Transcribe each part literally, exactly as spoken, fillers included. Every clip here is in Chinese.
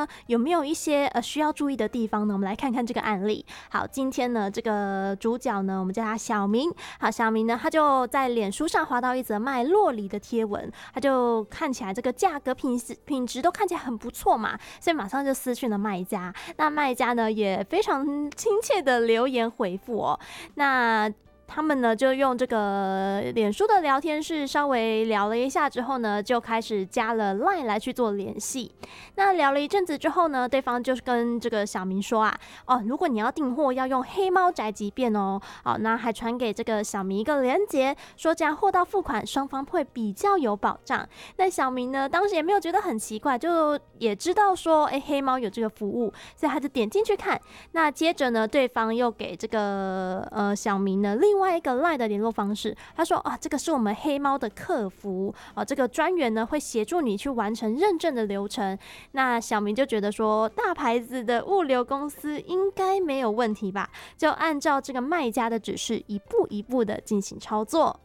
呢，有没有一些呃需要注意的地方呢？我们来看看这个案例。好，今天呢，这个主角呢，我们叫他小明。好，小明呢，他就在脸书上滑到一则卖酪梨的贴文，他就看起来这个价格品质品质都看起来很不错嘛，所以马上就私讯了卖家。那卖家呢也非常亲切的留言回复哦。那他们呢就用这个脸书的聊天室稍微聊了一下之后呢，就开始加了 LINE 来去做联系。那聊了一阵子之后呢，对方就是跟这个小明说啊，哦，如果你要订货要用黑猫宅急便哦，哦，那还传给这个小明一个链接，说这样货到付款双方会比较有保障。那小明呢当时也没有觉得很奇怪，就也知道说，哎，黑猫有这个服务，所以他就点进去看。那接着呢，对方又给这个呃小明呢另外一个 LINE 的联络方式，他说啊，这个是我们黑猫的客服啊，这个专员呢会协助你去完成认证的流程。那小明就觉得说，大牌子的物流公司应该没有问题吧，就按照这个卖家的指示，一步一步的进行操作。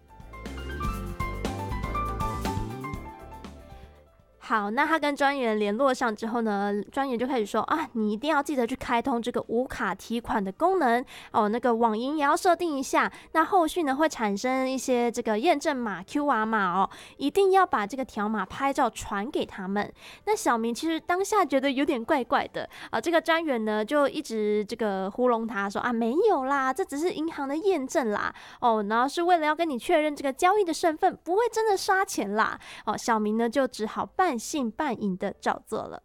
好，那他跟专员联络上之后呢，专员就开始说啊，你一定要记得去开通这个无卡提款的功能哦，那个网银也要设定一下。那后续呢会产生一些这个验证码 Q R 码哦，一定要把这个条码拍照传给他们。那小明其实当下觉得有点怪怪的啊，这个专员呢就一直这个糊弄他说啊，没有啦，这只是银行的验证啦，哦，然后是为了要跟你确认这个交易的身份，不会真的刷钱啦。哦，小明呢就只好半信半疑的照做了。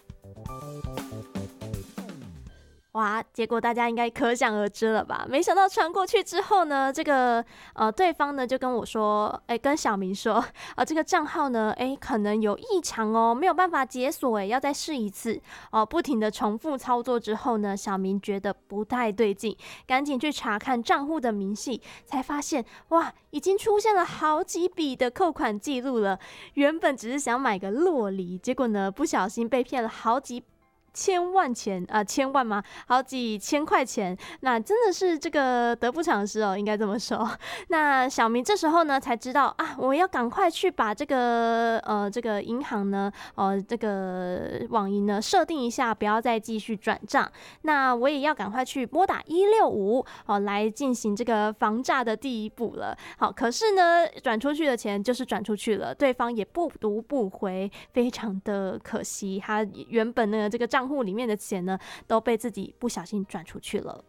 哇，结果大家应该可想而知了吧？没想到传过去之后呢，这个呃对方呢就跟我说，哎、欸，跟小明说，呃，这个账号呢，哎、欸，可能有异常哦，没有办法解锁，哎，要再试一次哦、呃。不停的重复操作之后呢，小明觉得不太对劲，赶紧去查看账户的明细，才发现哇，已经出现了好几笔的扣款记录了。原本只是想买个酪梨，结果呢，不小心被骗了好几千万钱啊、呃，千万吗？好几千块钱，那真的是这个得不偿失哦，应该这么说。那小明这时候呢才知道啊，我要赶快去把这个呃这个银行呢，呃这个网银呢设定一下，不要再继续转账。那我也要赶快去拨打一六五哦，来进行这个防诈的第一步了。好，可是呢，转出去的钱就是转出去了，对方也不读不回，非常的可惜。他原本呢这个账户里面的钱呢，都被自己不小心转出去了。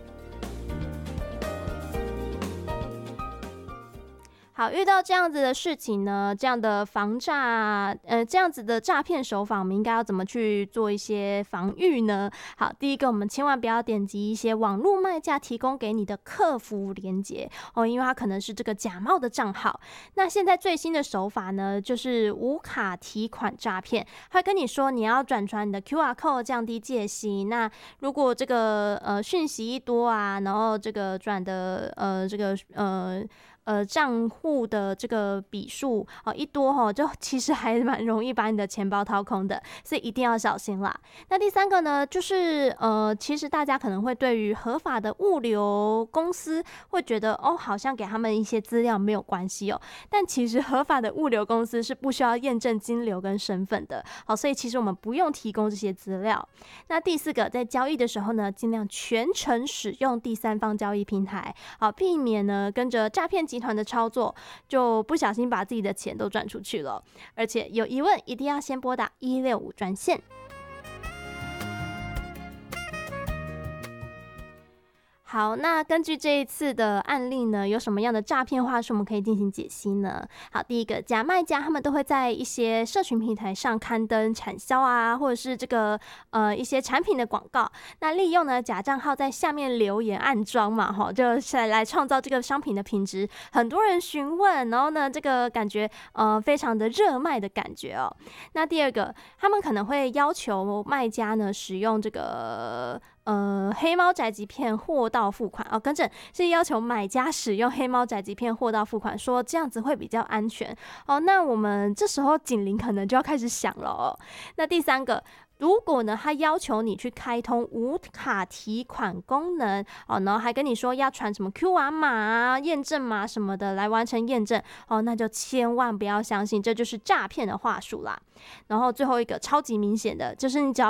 好，遇到这样子的事情呢，这样的防诈，呃，这样子的诈骗手法，我们应该要怎么去做一些防御呢？好，第一个，我们千万不要点击一些网络卖家提供给你的客服连结哦，因为它可能是这个假冒的账号。那现在最新的手法呢，就是无卡提款诈骗，会跟你说你要转传你的 Q R code 降低戒心。那如果这个呃讯息一多啊，然后这个转的呃这个呃。呃，账户的这个笔数哦一多哈，就其实还蛮容易把你的钱包掏空的，所以一定要小心啦。那第三个呢，就是呃，其实大家可能会对于合法的物流公司会觉得哦，好像给他们一些资料没有关系哦，但其实合法的物流公司是不需要验证金流跟身份的，好，所以其实我们不用提供这些资料。那第四个，在交易的时候呢，尽量全程使用第三方交易平台，好，避免呢跟着诈骗集团的操作，就不小心把自己的钱都转出去了。而且有疑问一定要先拨打一六五专线。好，那根据这一次的案例呢，有什么样的诈骗话术我们可以进行解析呢？好，第一个，假卖家他们都会在一些社群平台上刊登产销啊，或者是这个呃一些产品的广告，那利用呢假账号在下面留言暗装嘛，哈，就是来创造这个商品的品质，很多人询问，然后呢这个感觉呃非常的热卖的感觉哦。那第二个，他们可能会要求卖家呢使用这个。呃，黑猫宅急便货到付款哦，更正是要求买家使用黑猫宅急便货到付款，说这样子会比较安全哦。那我们这时候警铃可能就要开始响了哦。那第三个。如果呢，他要求你去开通无卡提款功能哦，然后还跟你说要传什么 Q R 码啊、验证码什么的来完成验证哦，那就千万不要相信，这就是诈骗的话术啦。然后最后一个超级明显的，就是你只要